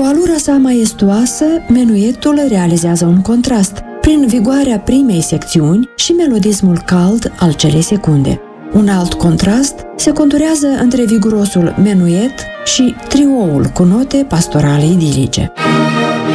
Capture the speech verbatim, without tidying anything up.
alura sa maestuoasă, menuetul realizează un contrast prin vigoarea primei secțiuni și melodismul cald al celei secunde. Un alt contrast se conturează între vigurosul menuet și trioul cu note pastorale idilice.